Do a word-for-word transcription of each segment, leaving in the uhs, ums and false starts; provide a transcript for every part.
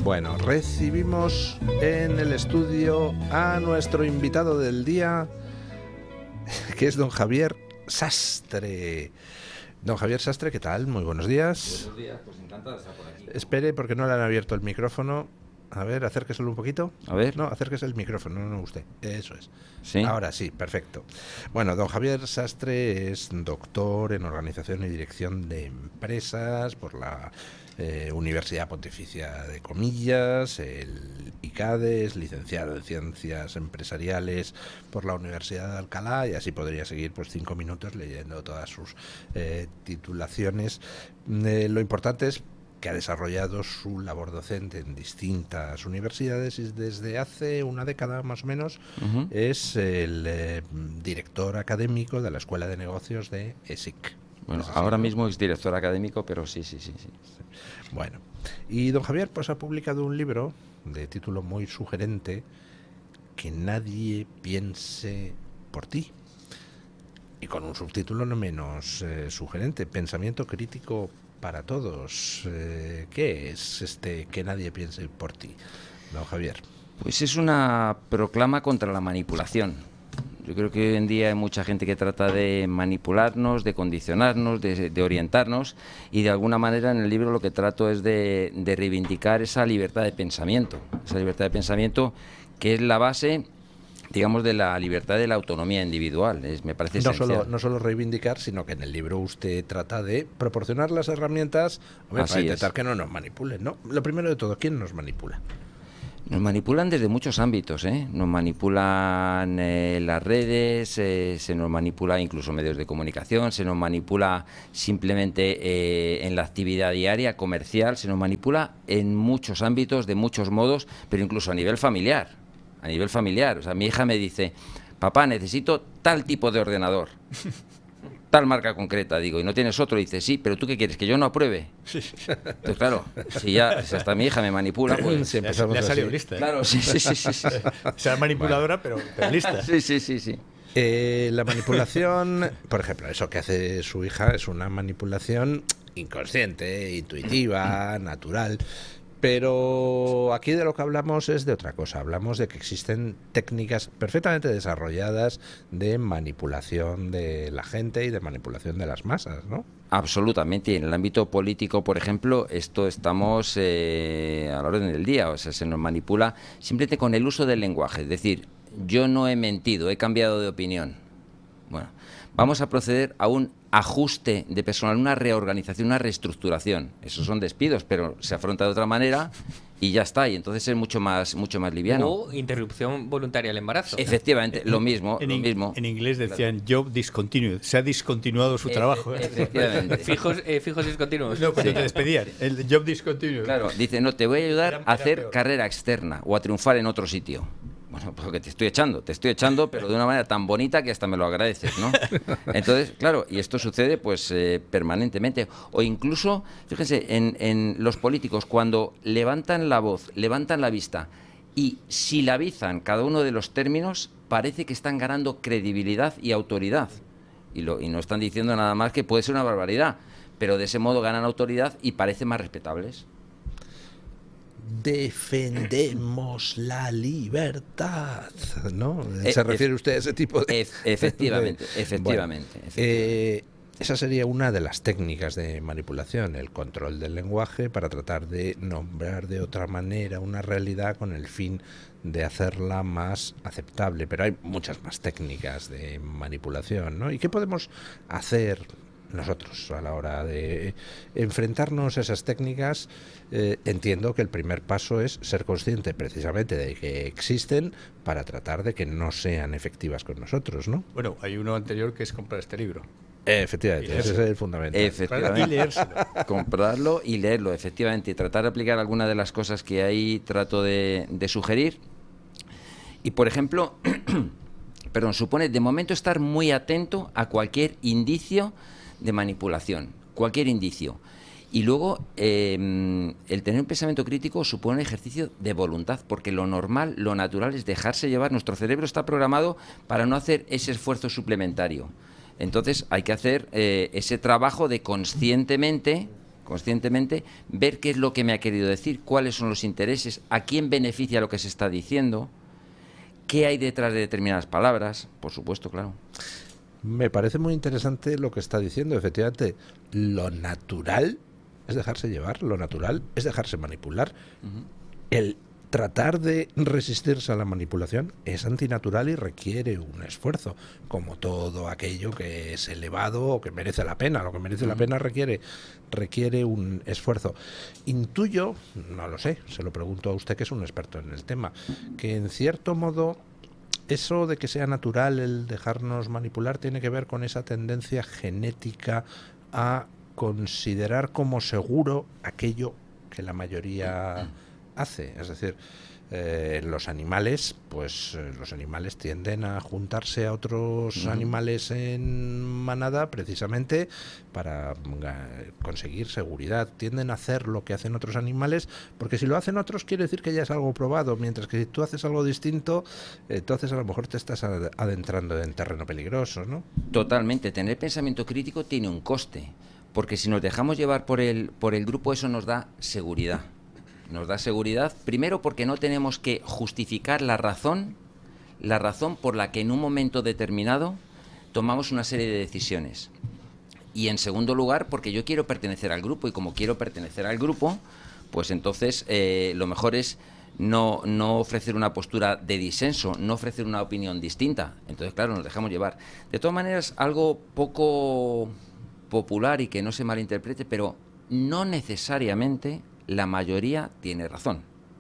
Bueno, recibimos en el estudio a nuestro invitado del día, que es don Javier Sastre. Don Javier Sastre, ¿qué tal? Muy buenos días. Buenos días, pues encantado de estar por aquí. Espere, porque no le han abierto el micrófono. A ver, acérqueselo un poquito. A ver. No, acérquese el micrófono, no, no usted. Eso es. ¿Sí? Ahora sí, perfecto. Bueno, don Javier Sastre es doctor en Organización y Dirección de Empresas por la eh, Universidad Pontificia de Comillas, el ICADE, es licenciado en Ciencias Empresariales por la Universidad de Alcalá, y así podría seguir pues cinco minutos leyendo todas sus eh, titulaciones. Eh, lo importante es que ha desarrollado su labor docente en distintas universidades y desde hace una década más o menos uh-huh. es el eh, director académico de la Escuela de Negocios de ESIC. Bueno, ahora mismo es director académico, pero sí, sí, sí, sí. Bueno, y don Javier pues ha publicado un libro de título muy sugerente, Que nadie piense por ti, y con un subtítulo no menos eh, sugerente, Pensamiento crítico para todos. Eh, ¿Qué es este Que nadie piense por ti, don Javier? Pues es una proclama contra la manipulación. Yo creo que hoy en día hay mucha gente que trata de manipularnos, de condicionarnos, de, de orientarnos, y de alguna manera en el libro lo que trato es de, de reivindicar esa libertad de pensamiento, esa libertad de pensamiento que es la base, digamos, de la libertad de la autonomía individual. Es, me parece no esencial. Solo, no solo reivindicar, sino que en el libro usted trata de proporcionar las herramientas, hombre, para intentar es. que no nos manipulen, ¿no? Lo primero de todo, ¿quién nos manipula? Nos manipulan desde muchos ámbitos, ¿eh? Nos manipulan eh, las redes, eh, se nos manipula incluso medios de comunicación, se nos manipula simplemente eh, en la actividad diaria, comercial, se nos manipula en muchos ámbitos, de muchos modos, pero incluso a nivel familiar. A nivel familiar, o sea, mi hija me dice: papá, necesito tal tipo de ordenador, tal marca concreta, digo, ¿y no tienes otro? Y dice, sí, pero ¿tú qué quieres? ¿Que yo no apruebe? Entonces, claro, si ya si hasta mi hija me manipula, pues... Sí, empezamos le ha salido lista, ¿eh? Claro, sí, sí, sí, sí, sí. Será manipuladora, bueno. pero, pero lista. Sí, sí, sí, sí. Eh, la manipulación, por ejemplo, eso que hace su hija es una manipulación inconsciente, intuitiva, natural. Pero aquí de lo que hablamos es de otra cosa. Hablamos de que existen técnicas perfectamente desarrolladas de manipulación de la gente y de manipulación de las masas, ¿no? Absolutamente. En el ámbito político, por ejemplo, esto estamos eh, a la orden del día. O sea, se nos manipula simplemente con el uso del lenguaje. Es decir, yo no he mentido, he cambiado de opinión. Bueno, vamos a proceder a un ajuste de personal, una reorganización, una reestructuración. Esos son despidos, pero se afronta de otra manera y ya está. Y entonces es mucho más, mucho más liviano. O interrupción voluntaria del embarazo. Efectivamente, lo mismo. En, lo mismo. en inglés decían job discontinued. Se ha discontinuado su e trabajo. ¿eh? Efectivamente. Fijos, eh, fijos discontinuos. No, cuando sí. te despedían. El job discontinued. Claro, dice, no, te voy a ayudar era, a hacer peor. carrera externa o a triunfar en otro sitio. Bueno, porque te estoy echando, te estoy echando, pero de una manera tan bonita que hasta me lo agradeces, ¿no? Entonces, claro, y esto sucede pues eh, permanentemente. O incluso, fíjense, en, en los políticos, cuando levantan la voz, levantan la vista y silabizan cada uno de los términos, parece que están ganando credibilidad y autoridad. Y, lo, y no están diciendo nada más que puede ser una barbaridad, pero de ese modo ganan autoridad y parecen más respetables. Defendemos la libertad, ¿no? ¿Se E refiere usted a ese tipo de...? E efectivamente, de... efectivamente. Bueno, efectivamente. Eh, esa sería una de las técnicas de manipulación, el control del lenguaje para tratar de nombrar de otra manera una realidad con el fin de hacerla más aceptable. Pero hay muchas más técnicas de manipulación, ¿no? ¿Y qué podemos hacer nosotros a la hora de enfrentarnos a esas técnicas? Eh, entiendo que el primer paso es ser consciente precisamente de que existen para tratar de que no sean efectivas con nosotros, ¿no? Bueno, hay uno anterior que es comprar este libro. Eh, efectivamente, ese es el fundamental. Efectivamente. Y leérselo. Comprarlo y leerlo, efectivamente, y tratar de aplicar algunas de las cosas que ahí trato de, de sugerir. Y, por ejemplo, perdón, supone de momento estar muy atento a cualquier indicio de manipulación, cualquier indicio. Y luego, eh, el tener un pensamiento crítico supone un ejercicio de voluntad, porque lo normal, lo natural es dejarse llevar. Nuestro cerebro está programado para no hacer ese esfuerzo suplementario. Entonces hay que hacer eh, ese trabajo de conscientemente conscientemente, ver qué es lo que me ha querido decir, cuáles son los intereses, a quién beneficia lo que se está diciendo, qué hay detrás de determinadas palabras, por supuesto, claro. Me parece muy interesante lo que está diciendo. Efectivamente, lo natural es dejarse llevar, lo natural es dejarse manipular. Uh-huh. El tratar de resistirse a la manipulación es antinatural y requiere un esfuerzo, como todo aquello que es elevado o que merece la pena. Lo que merece uh-huh. la pena requiere, requiere un esfuerzo. Intuyo, no lo sé, se lo pregunto a usted que es un experto en el tema, que en cierto modo eso de que sea natural el dejarnos manipular tiene que ver con esa tendencia genética a considerar como seguro aquello que la mayoría hace. Es decir, eh, los animales, pues eh, los animales tienden a juntarse a otros uh-huh. animales en manada precisamente para uh, conseguir seguridad. Tienden a hacer lo que hacen otros animales, porque si lo hacen otros quiere decir que ya es algo probado, mientras que si tú haces algo distinto, entonces a lo mejor te estás adentrando en terreno peligroso, ¿no? Totalmente. Tener pensamiento crítico tiene un coste, porque si nos dejamos llevar por el, por el grupo, eso nos da seguridad. Nos da seguridad, primero porque no tenemos que justificar la razón, la razón por la que en un momento determinado tomamos una serie de decisiones. Y en segundo lugar, porque yo quiero pertenecer al grupo, y como quiero pertenecer al grupo, pues entonces eh, lo mejor es no, no ofrecer una postura de disenso, no ofrecer una opinión distinta. Entonces, claro, nos dejamos llevar. De todas maneras, algo poco popular y que no se malinterprete, pero no necesariamente la mayoría tiene razón.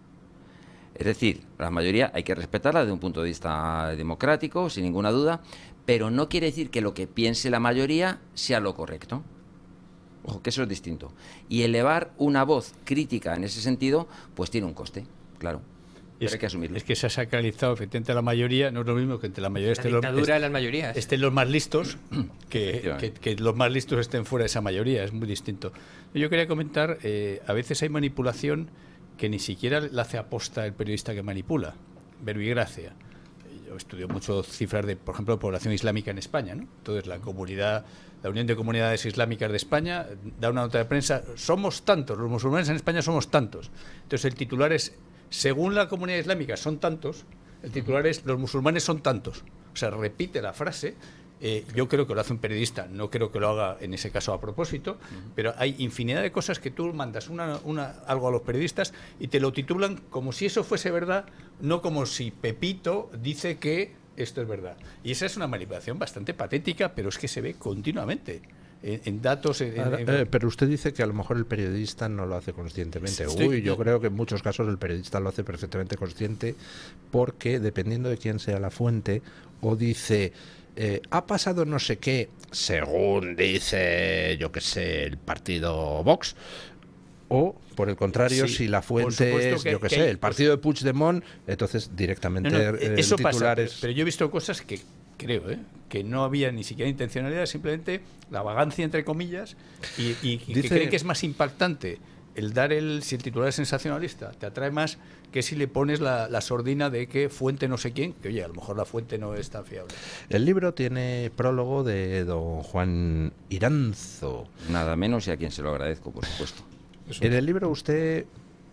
Es decir, la mayoría hay que respetarla desde un punto de vista democrático, sin ninguna duda, pero no quiere decir que lo que piense la mayoría sea lo correcto. Ojo, que eso es distinto. Y elevar una voz crítica en ese sentido, pues tiene un coste, claro. Es, hay que asumirlo. Es que se ha sacralizado efectivamente la mayoría, no es lo mismo que entre la mayoría la estén dictadura los, de las mayorías. estén los más listos, que, que, que los más listos estén fuera de esa mayoría, es muy distinto. Yo quería comentar, eh, a veces hay manipulación que ni siquiera la hace aposta el periodista que manipula, verbigracia. Yo estudio mucho cifras de, por ejemplo, de población islámica en España, ¿no? Entonces la comunidad, la Unión de Comunidades Islámicas de España da una nota de prensa, somos tantos, los musulmanes en España somos tantos. Entonces el titular es, según la comunidad islámica son tantos, el titular es, los musulmanes son tantos. O sea, repite la frase. Eh, yo creo que lo hace un periodista, no creo que lo haga en ese caso a propósito, uh-huh. pero hay infinidad de cosas que tú mandas una, una, algo a los periodistas y te lo titulan como si eso fuese verdad, no como si Pepito dice que esto es verdad. Y esa es una manipulación bastante patética, pero es que se ve continuamente. En, en datos... En, Ahora, en... Eh, pero usted dice que a lo mejor el periodista no lo hace conscientemente. Estoy, Uy, yo no. creo que en muchos casos el periodista lo hace perfectamente consciente, porque dependiendo de quién sea la fuente, o dice... Eh, ha pasado no sé qué, según dice, yo qué sé, el partido Vox, o por el contrario, sí, si la fuente es, que, yo qué que sé, hay, el partido de Puigdemont, entonces directamente no, no, el eso titular pasa, es... pero yo he visto cosas que creo, ¿eh? que no había ni siquiera intencionalidad, simplemente la vagancia, entre comillas, y, y, y Dice... que creen que es más impactante el dar el, si el titular es sensacionalista, te atrae más que si le pones la, la sordina de que fuente no sé quién, que oye, a lo mejor la fuente no es tan fiable. El libro tiene prólogo de don Juan Iranzo. Nada menos, y a quien se lo agradezco, por supuesto. Eso. En el libro usted,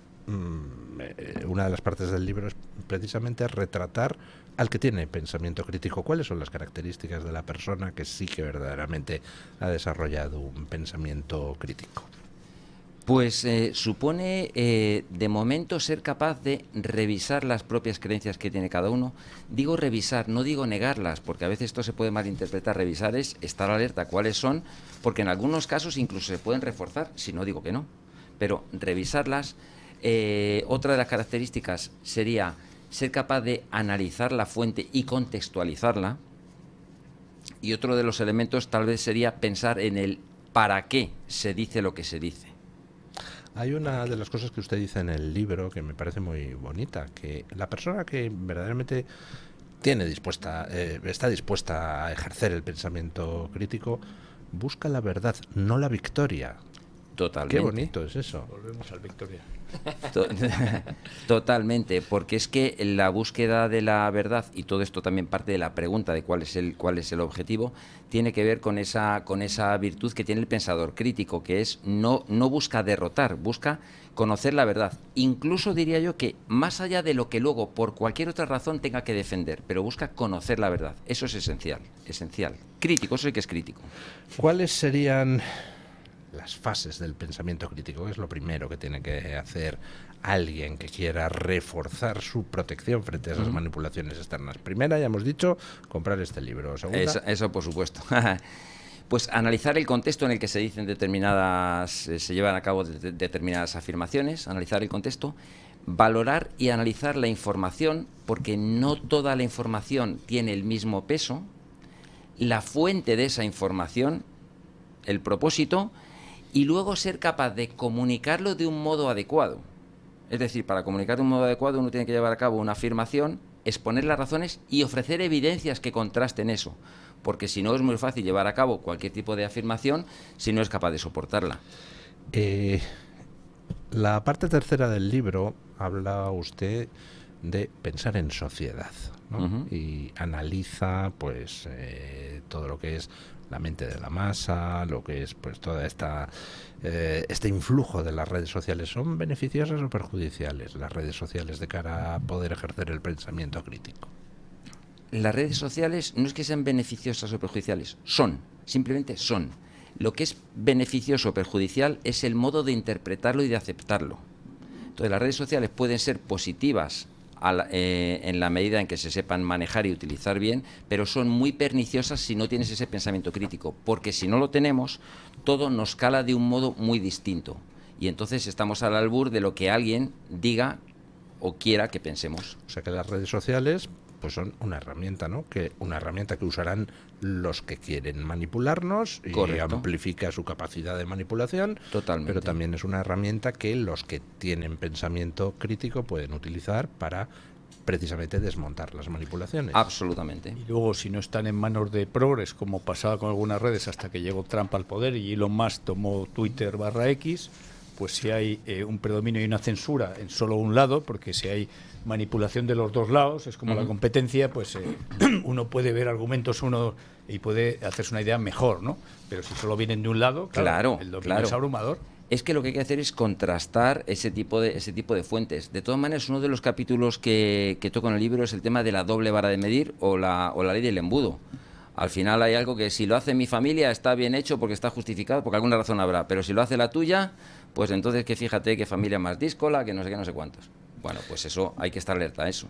mmm, una de las partes del libro es precisamente retratar al que tiene pensamiento crítico. ¿Cuáles son las características de la persona que sí que verdaderamente ha desarrollado un pensamiento crítico? Pues eh, supone, eh, de momento, ser capaz de revisar las propias creencias que tiene cada uno. Digo revisar, no digo negarlas, porque a veces esto se puede malinterpretar. Revisar es estar alerta cuáles son, porque en algunos casos incluso se pueden reforzar, si no digo que no. Pero revisarlas, eh, otra de las características sería ser capaz de analizar la fuente y contextualizarla. Y otro de los elementos tal vez sería pensar en el para qué se dice lo que se dice. Hay una de las cosas que usted dice en el libro que me parece muy bonita, que la persona que verdaderamente tiene dispuesta, eh, está dispuesta a ejercer el pensamiento crítico, busca la verdad, no la victoria. Totalmente. Qué bonito es eso. Volvemos al Victoria. Totalmente, porque es que la búsqueda de la verdad, y todo esto también parte de la pregunta de cuál es el cuál es el objetivo, tiene que ver con esa con esa virtud que tiene el pensador crítico, que es no no busca derrotar, busca conocer la verdad. Incluso diría yo que más allá de lo que luego por cualquier otra razón tenga que defender, pero busca conocer la verdad. Eso es esencial, esencial. Crítico, eso sí que es crítico. ¿Cuáles serían las fases del pensamiento crítico? Es lo primero que tiene que hacer alguien que quiera reforzar su protección frente a esas uh-huh. manipulaciones externas. Primera, ya hemos dicho, comprar este libro. Segunda, eso, eso por supuesto. Pues analizar el contexto en el que se dicen determinadas, eh, se llevan a cabo de, de, determinadas afirmaciones, analizar el contexto, valorar y analizar la información, porque no toda la información tiene el mismo peso, la fuente de esa información, el propósito, y luego ser capaz de comunicarlo de un modo adecuado. Es decir, para comunicar de un modo adecuado uno tiene que llevar a cabo una afirmación, exponer las razones y ofrecer evidencias que contrasten eso, porque si no es muy fácil llevar a cabo cualquier tipo de afirmación si no es capaz de soportarla. Eh, la parte tercera del libro habla usted de pensar en sociedad, ¿no? Uh-huh. Y analiza pues eh, todo lo que es la mente de la masa, lo que es pues toda esta eh, este influjo de las redes sociales. ¿Son beneficiosas o perjudiciales las redes sociales de cara a poder ejercer el pensamiento crítico? Las redes sociales no es que sean beneficiosas o perjudiciales, son, simplemente son. Lo que es beneficioso o perjudicial es el modo de interpretarlo y de aceptarlo. Entonces las redes sociales pueden ser positivas a la, eh, en la medida en que se sepan manejar y utilizar bien, pero son muy perniciosas si no tienes ese pensamiento crítico, porque si no lo tenemos, todo nos cala de un modo muy distinto. Y entonces estamos al albur de lo que alguien diga o quiera que pensemos. O sea que las redes sociales pues son una herramienta, ¿no? Que una herramienta que usarán los que quieren manipularnos y Correcto. Amplifica su capacidad de manipulación. Totalmente. Pero también es una herramienta que los que tienen pensamiento crítico pueden utilizar para precisamente desmontar las manipulaciones. Absolutamente. Y luego, si no están en manos de progres, como pasaba con algunas redes hasta que llegó Trump al poder y Elon Musk tomó Twitter barra X, pues si hay eh, un predominio y una censura en solo un lado, porque si hay manipulación de los dos lados, es como uh-huh. la competencia, pues eh, uno puede ver argumentos uno y puede hacerse una idea mejor, ¿no? Pero si solo vienen de un lado, claro, claro el dominio claro. es abrumador. Es que lo que hay que hacer es contrastar ese tipo de ese tipo de fuentes. De todas maneras, uno de los capítulos que, que toco en el libro es el tema de la doble vara de medir o la, o la ley del embudo. Al final hay algo que si lo hace mi familia está bien hecho porque está justificado, porque alguna razón habrá, pero si lo hace la tuya, pues entonces que fíjate qué familia más díscola, que no sé qué, no sé cuántos. Bueno, pues eso, hay que estar alerta a eso.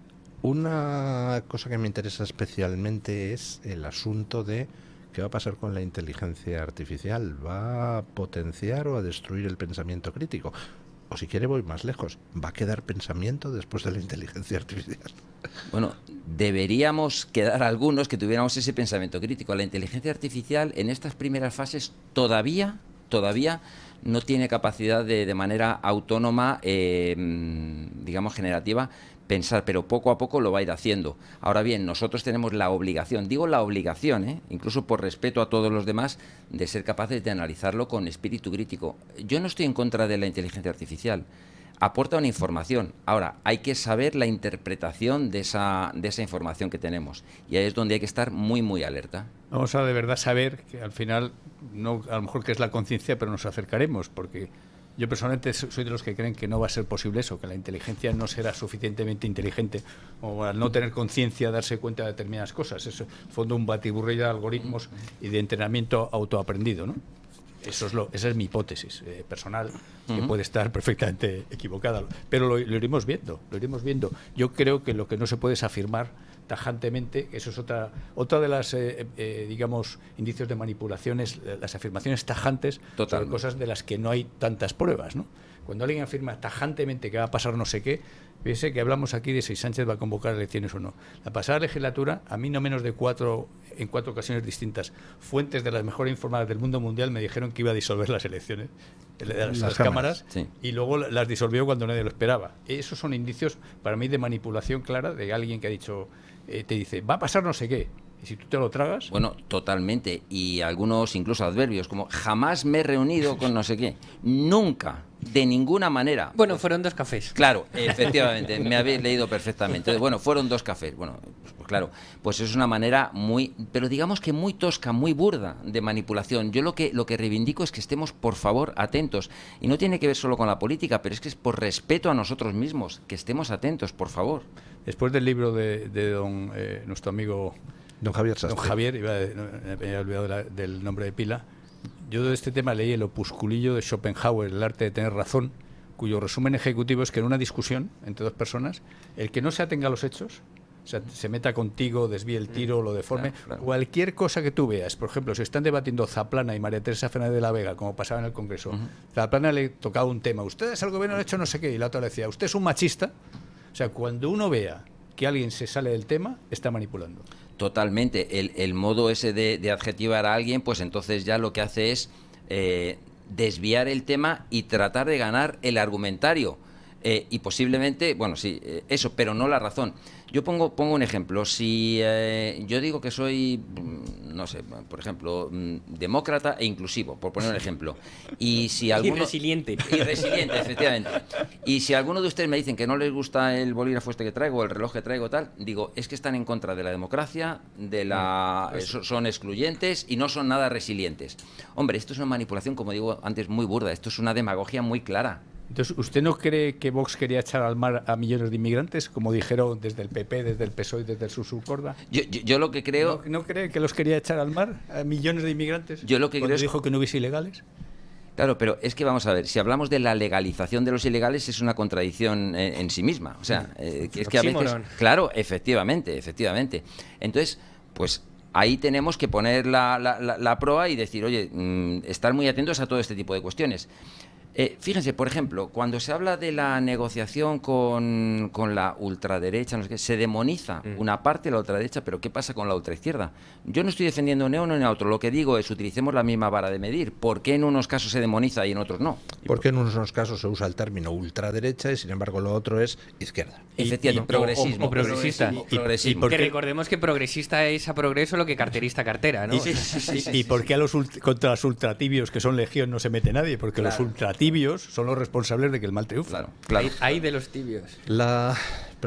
Una cosa que me interesa especialmente es el asunto de qué va a pasar con la inteligencia artificial. ¿Va a potenciar o a destruir el pensamiento crítico? O si quiere voy más lejos, ¿va a quedar pensamiento después de la inteligencia artificial? Bueno, deberíamos quedar algunos que tuviéramos ese pensamiento crítico. La inteligencia artificial en estas primeras fases todavía, todavía no tiene capacidad de, de manera autónoma, eh, digamos generativa, pensar, pero poco a poco lo va a ir haciendo. Ahora bien, nosotros tenemos la obligación, digo la obligación, ¿eh? incluso por respeto a todos los demás, de ser capaces de analizarlo con espíritu crítico. Yo no estoy en contra de la inteligencia artificial, aporta una información. Ahora, hay que saber la interpretación de esa, de esa información que tenemos, y ahí es donde hay que estar muy, muy alerta. Vamos a de verdad saber que al final, no a lo mejor que es la conciencia, pero nos acercaremos, porque yo personalmente soy de los que creen que no va a ser posible eso, que la inteligencia no será suficientemente inteligente o al no tener conciencia darse cuenta de determinadas cosas. Es en fondo un batiburrillo de algoritmos y de entrenamiento autoaprendido, ¿no? Eso es lo, esa es mi hipótesis eh, personal, que uh-huh. puede estar perfectamente equivocada, pero lo, lo iremos viendo, lo iremos viendo. Yo creo que lo que no se puede es afirmar tajantemente, eso es otra otra de las eh, eh, digamos indicios de manipulaciones, las afirmaciones tajantes sobre cosas de las que no hay tantas pruebas, ¿no? Cuando alguien afirma tajantemente que va a pasar no sé qué, fíjese que hablamos aquí de si Sánchez va a convocar elecciones o no. La pasada legislatura, a mí no menos de cuatro, en cuatro ocasiones distintas, fuentes de las mejores informadas del mundo mundial me dijeron que iba a disolver las elecciones, las, las, las cámaras, sí. y luego las disolvió cuando nadie lo esperaba. Esos son indicios para mí de manipulación clara de alguien que ha dicho, eh, te dice, va a pasar no sé qué. Y si tú te lo tragas... Bueno, totalmente. Y algunos incluso adverbios, como jamás me he reunido con no sé qué. Nunca, de ninguna manera. Bueno, fueron dos cafés. Claro, efectivamente, me habéis leído perfectamente. Bueno, fueron dos cafés. Bueno, pues claro, pues es una manera muy, pero digamos que muy tosca, muy burda de manipulación. Yo lo que, lo que reivindico es que estemos, por favor, atentos. Y no tiene que ver solo con la política, pero es que es por respeto a nosotros mismos, que estemos atentos, por favor. Después del libro de, de don, eh, nuestro amigo... Don Javier Sastre. Don Javier, iba a, me había olvidado la, del nombre de pila. Yo de este tema leí el opusculillo de Schopenhauer, El arte de tener razón, cuyo resumen ejecutivo es que en una discusión entre dos personas, el que no se atenga a los hechos, o sea, se meta contigo, desvíe el tiro, lo deforme, claro, claro. Cualquier cosa que tú veas, por ejemplo, si están debatiendo Zaplana y María Teresa Fernández de la Vega, como pasaba en el Congreso, uh-huh. Zaplana le tocaba un tema, ustedes al gobierno han hecho no sé qué, y la otra le decía, usted es un machista. O sea, cuando uno vea que alguien se sale del tema, está manipulando. Totalmente. El, el modo ese de, de adjetivar a alguien, pues entonces ya lo que hace es eh, desviar el tema y tratar de ganar el argumentario. Eh, y posiblemente, bueno, sí, eh, eso, pero no la razón. Yo pongo, pongo un ejemplo. Si eh, yo digo que soy, no sé, por ejemplo, demócrata e inclusivo, por poner un ejemplo. Y si alguno, y resiliente. Y resiliente, efectivamente. Y si alguno de ustedes me dicen que no les gusta el bolígrafo este que traigo, el reloj que traigo, tal, digo, es que están en contra de la democracia, de la eh, son excluyentes y no son nada resilientes. Hombre, esto es una manipulación, como digo antes, muy burda. Esto es una demagogia muy clara. Entonces, ¿usted no cree que Vox quería echar al mar a millones de inmigrantes, como dijeron desde el P P, desde el P S O E y desde el Susurcorda? Yo, yo, yo lo que creo... ¿No, ¿No cree que los quería echar al mar a millones de inmigrantes? Yo lo que cuando creo dijo es... que no hubiese ilegales. Claro, pero es que vamos a ver, si hablamos de la legalización de los ilegales es una contradicción en, en sí misma. O sea, eh, es que a veces... Claro, efectivamente, efectivamente. Entonces, pues... ahí tenemos que poner la, la, la, la proa y decir, oye, mmm, estar muy atentos a todo este tipo de cuestiones. Eh, fíjense, por ejemplo, cuando se habla de la negociación con, con la ultraderecha, no sé qué, se demoniza mm. una parte de la ultraderecha, pero ¿qué pasa con la ultraizquierda? Yo no estoy defendiendo ni a uno ni a otro, lo que digo es utilicemos la misma vara de medir. ¿Por qué en unos casos se demoniza y en otros no? Porque en unos casos se usa el término ultraderecha y sin embargo lo otro es izquierda. Efectivamente, progresismo. O, o progresista. Y, progresismo. Y que recordemos que progresista es a progreso lo que carterista cartera, ¿no? Y, sí, sí, sí, sí, ¿Y por qué a los ult- contra los ultratibios, que son legión, no se mete nadie? Porque claro. los ultratibios son los responsables de que el mal triunfa. Claro, claro. Hay, hay de los tibios. La,